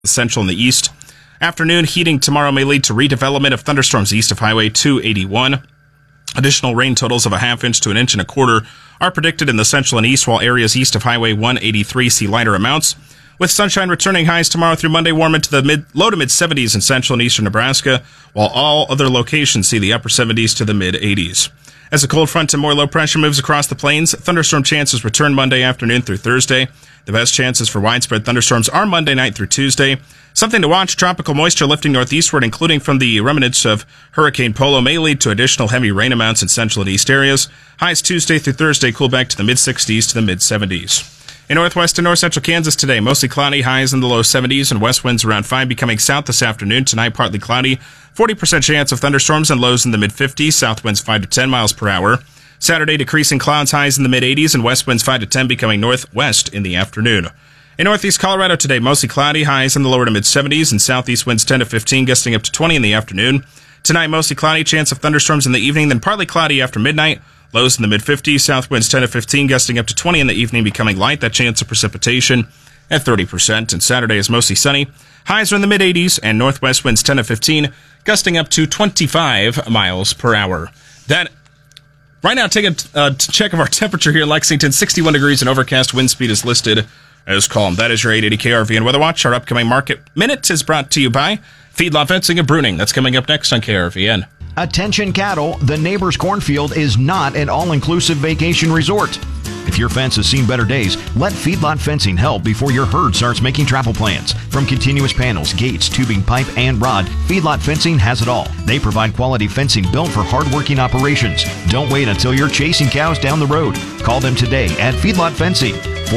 central and the east. Afternoon heating tomorrow may lead to redevelopment of thunderstorms east of Highway 281. Additional rain totals of a half inch to an inch and a quarter are predicted in the central and east, while areas east of Highway 183 see lighter amounts. With sunshine returning, highs tomorrow through Monday warm into the low to mid 70s in central and eastern Nebraska, while all other locations see the upper 70s to the mid 80s. As a cold front and more low pressure moves across the plains, thunderstorm chances return Monday afternoon through Thursday. The best chances for widespread thunderstorms are Monday night through Tuesday. Something to watch, tropical moisture lifting northeastward, including from the remnants of Hurricane Polo, may lead to additional heavy rain amounts in central and east areas. Highs Tuesday through Thursday cool back to the mid-60s to the mid-70s. In northwest and north central Kansas today, mostly cloudy, highs in the low 70s, and west winds around 5 becoming south this afternoon. Tonight, partly cloudy, 40% chance of thunderstorms and lows in the mid-50s, south winds 5 to 10 miles per hour. Saturday, decreasing clouds, highs in the mid-80s, and west winds 5 to 10 becoming northwest in the afternoon. In northeast Colorado today, mostly cloudy, highs in the lower to mid-70s, and southeast winds 10 to 15, gusting up to 20 in the afternoon. Tonight, mostly cloudy, chance of thunderstorms in the evening, then partly cloudy after midnight. Lows in the mid-50s, south winds 10 to 15, gusting up to 20 in the evening, becoming light. That chance of precipitation at 30%. And Saturday is mostly sunny. Highs are in the mid-80s, and northwest winds 10 to 15, gusting up to 25 miles per hour. Right now, take a check of our temperature here in Lexington. 61 degrees and overcast. Wind speed is listed as calm. That is your 880 KRVN Weather Watch. Our upcoming Market Minute is brought to you by Feedlot Fencing and Bruning. That's coming up next on KRVN. Attention cattle, the neighbor's cornfield is not an all-inclusive vacation resort. If your fence has seen better days, let Feedlot Fencing help before your herd starts making travel plans. From continuous panels, gates, tubing, pipe, and rod, Feedlot Fencing has it all. They provide quality fencing built for hard-working operations. Don't wait until you're chasing cows down the road. Call them today at Feedlot Fencing,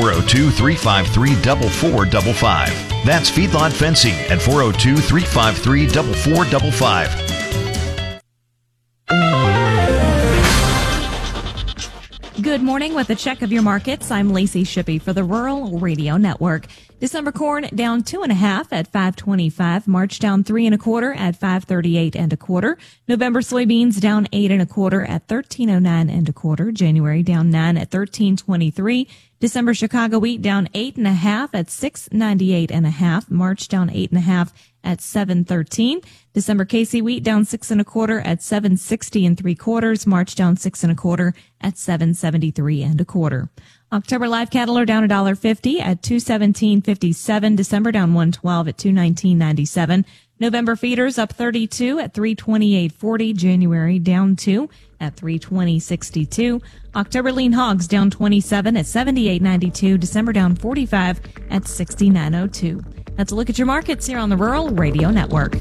402-353-4455. That's Feedlot Fencing at 402-353-4455. Good morning with a check of your markets. I'm Lacey Shippey for the Rural Radio Network. December corn down 2.5 at $5.25. March down 3 1/4 at $5.38 1/4. November soybeans down 8 1/4 at $13.09 1/4. January down 9 at $13.23. December Chicago wheat down 8.5 at $6.98 1/2. March down 8.5 at $7.13. December KC wheat down 6 1/4 at $7.60 3/4. March down 6 1/4 at $7.73 1/4. October live cattle are down $1.50 at $217.57. December down $1.12 at $219.97. November feeders up 32 at $328.40. January down 2 at $320.62. October lean hogs down 27 at $78.92. December down 45 at $69.02. That's a look at your markets here on the Rural Radio Network.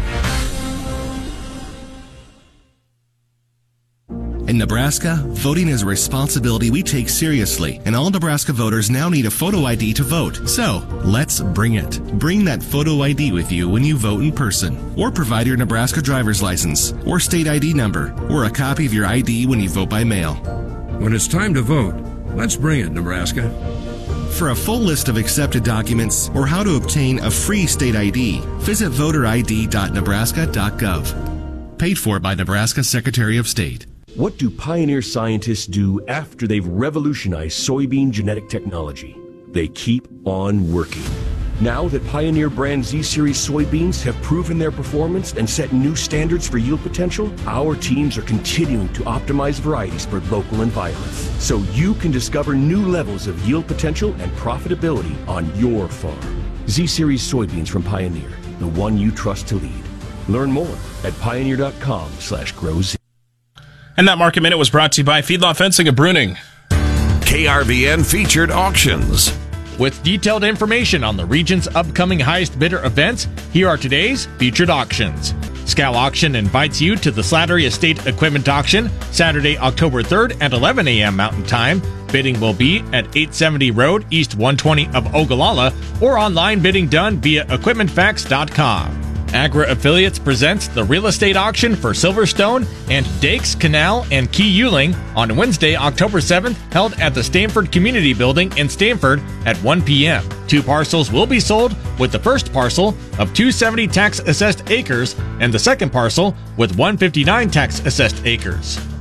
In Nebraska, voting is a responsibility we take seriously, and all Nebraska voters now need a photo ID to vote. So, let's bring it. Bring that photo ID with you when you vote in person, or provide your Nebraska driver's license, or state ID number, or a copy of your ID when you vote by mail. When it's time to vote, let's bring it, Nebraska. For a full list of accepted documents or how to obtain a free state ID, visit voterid.nebraska.gov. Paid for by Nebraska Secretary of State. What do Pioneer scientists do after they've revolutionized soybean genetic technology? They keep on working. Now that Pioneer brand Z-Series soybeans have proven their performance and set new standards for yield potential, our teams are continuing to optimize varieties for local environments, so you can discover new levels of yield potential and profitability on your farm. Z-Series soybeans from Pioneer, the one you trust to lead. Learn more at pioneer.com/growz. And that Market Minute was brought to you by Feedlot Fencing and Bruning. KRVN featured auctions. With detailed information on the region's upcoming highest bidder events, here are today's featured auctions. Scal Auction invites you to the Slattery Estate Equipment Auction, Saturday, October 3rd at 11 a.m. Mountain Time. Bidding will be at 870 Road, East 120 of Ogallala, or online bidding done via equipmentfacts.com. Agra Affiliates presents the real estate auction for Silverstone and Dakes, Canal, and Key Yuling on Wednesday, October 7th, held at the Stamford Community Building in Stamford at 1 p.m. 2 parcels will be sold, with the first parcel of 270 tax-assessed acres and the second parcel with 159 tax-assessed acres.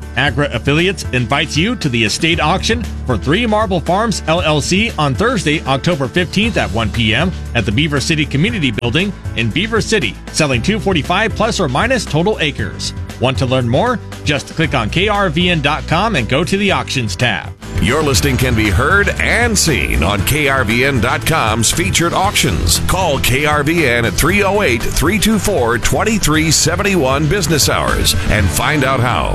Agra Affiliates invites you to the estate auction for 3 Marble Farms LLC on Thursday, October 15th at 1 p.m. at the Beaver City Community Building in Beaver City, selling 245 plus or minus total acres. Want to learn more? Just click on krvn.com and go to the auctions tab. Your listing can be heard and seen on krvn.com's featured auctions. Call KRVN at 308-324-2371 business hours and find out how.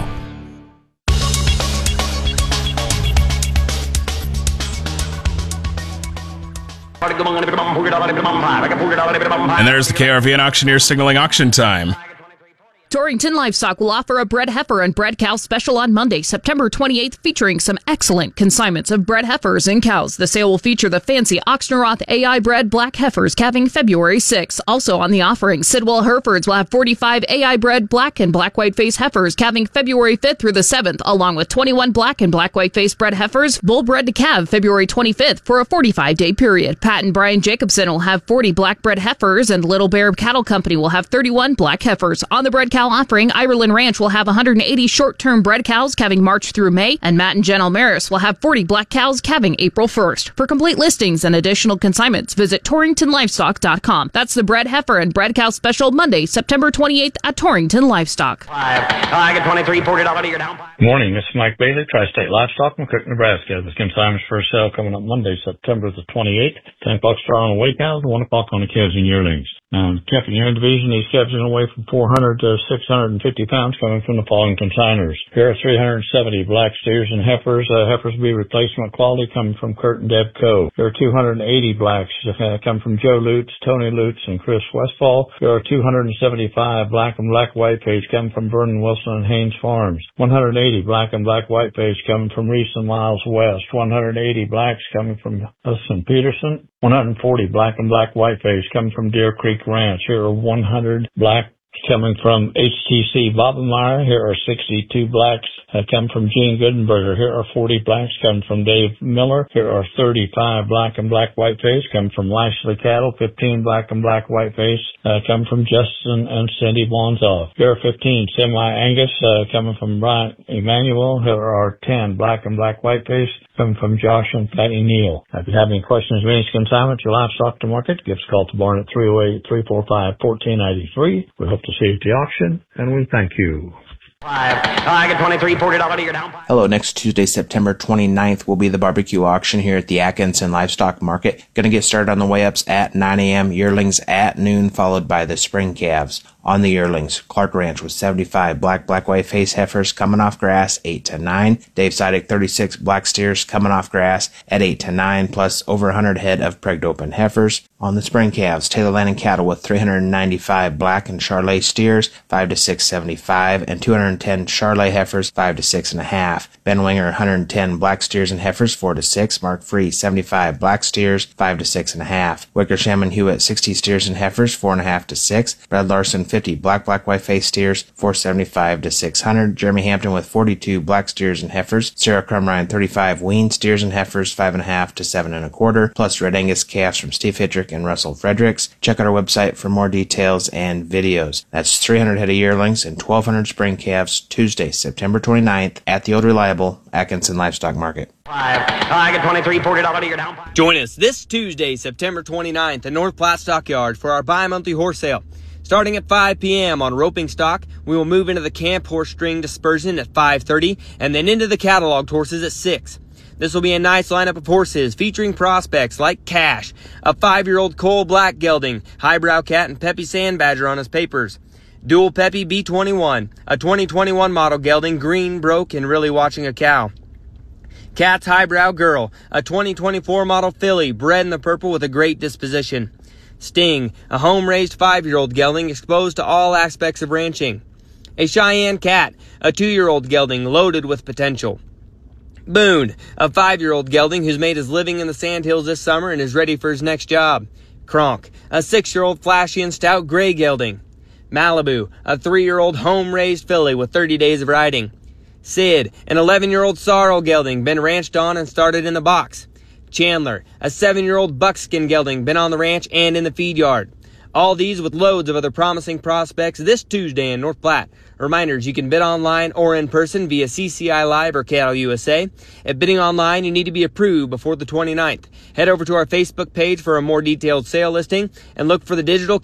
And there's the KRVN auctioneer signaling auction time. Torrington Livestock will offer a bred heifer and bred cow special on Monday, September 28th, featuring some excellent consignments of bred heifers and cows. The sale will feature the fancy Oxenroth AI bred black heifers calving February 6th. Also on the offering, Sidwell Herefords will have 45 AI bred black and black white face heifers calving February 5th through the 7th, along with 21 black and black white face bred heifers bull bred to calve February 25th for a 45-day period. Pat and Brian Jacobson will have 40 black bred heifers, and Little Bear Cattle Company will have 31 black heifers. On the bred cow offering, Ireland Ranch will have 180 short-term bred cows calving March through May, and Matt and Jen Almaris will have 40 black cows calving April 1st. For complete listings and additional consignments, visit TorringtonLivestock.com. That's the bred heifer and bred cow special Monday, September 28th at Torrington Livestock. I get 23, $40 you're down. Morning, this is Mike Bailey, Tri-State Livestock, McCook, Nebraska. This consignment's for sale coming up Monday, September the 28th. 10 bucks on the weight cows, 1 o'clock on the calves and yearlings. Now, in the calf and yearling division, these calves are going to weigh from 400 to 650 pounds coming from the following consigners. Here are 370 black steers and heifers. Heifers will be replacement quality coming from Kurt and Deb Coe. There are 280 blacks come from Joe Lutz, Tony Lutz, and Chris Westfall. There are 275 black and black white page coming from Vernon Wilson and Haynes Farms. 180 black and black white page coming from Reese and Miles West. 180 blacks coming from Hudson Peterson. 140 black and black white page coming from Deer Creek Ranch. Here are 100 black coming from HTC Bobenmeyer. Here are 62 blacks come from Gene Goodenberger. Here are 40 blacks coming from Dave Miller. Here are 35 black and black white face coming from Lashley Cattle. 15 black and black white face come from Justin and Cindy Bonzoff. Here are 15 semi-Angus coming from Brian Emanuel. Here are 10 black and black white face coming from Josh and Patty Neal. If you have any questions or any consignment, your livestock to market, give us a call to Barn at 308-345-1493. We hope to see you at the auction, and we thank you. I get 23, $40 you're down. Hello, next Tuesday, September 29th will be the barbecue auction here at the Atkinson Livestock Market. Going to get started on the weigh-ups at 9 a.m., yearlings at noon, followed by the spring calves. On the yearlings, Clark Ranch with 75 black white face heifers coming off grass 8 to 9. Dave Sidek 36 black steers coming off grass at 8 to 9, plus over 100 head of pregged open heifers. On the spring calves, Taylor Landing Cattle with 395 black and Charolais steers 5 to 6.75, and 210 Charolais heifers 5 to 6.5. Ben Winger 110 black steers and heifers 4 to 6. Mark Free 75 black steers 5 to 6.5. Wickersham and Hewitt 60 steers and heifers 4.5 to 6. Brad Larson 50 black white face steers 475 to 600. Jeremy Hampton with 42 black steers and heifers. Sarah Crumrine 35 weaned steers and heifers 5.5 to 7.25, plus Red Angus calves from Steve Hittrick and Russell Fredericks. Check out our website for more details and videos. That's 300 head of yearlings and 1,200 spring calves Tuesday, September 29th at the old reliable Atkinson Livestock Market. I get 23, $40 you're down. Join us this Tuesday, September 29th at North Platte Stockyard for our bi-monthly horse sale. Starting at 5 p.m. on roping stock, we will move into the camp horse string dispersion at 5:30 and then into the cataloged horses at 6. This will be a nice lineup of horses featuring prospects like Cash, a 5-year-old Cole Black gelding, Highbrow Cat, and Peppy Sand Badger on his papers. Dual Peppy B21, a 2021 model gelding, green, broke, and really watching a cow. Cat's Highbrow Girl, a 2024 model filly, bred in the purple with a great disposition. Sting, a home-raised 5-year-old gelding exposed to all aspects of ranching. A Cheyenne Cat, a 2-year-old gelding loaded with potential. Boone, a 5-year-old gelding who's made his living in the Sandhills this summer and is ready for his next job. Kronk, a 6-year-old flashy and stout gray gelding. Malibu, a 3-year-old home-raised filly with 30 days of riding. Sid, an 11-year-old sorrel gelding, been ranched on and started in the box. Chandler, a 7-year-old buckskin gelding, been on the ranch and in the feed yard. All these with loads of other promising prospects this Tuesday in North Platte. Reminders, you can bid online or in person via CCI Live or Cattle USA. At bidding online, you need to be approved before the 29th. Head over to our Facebook page for a more detailed sale listing and look for the digital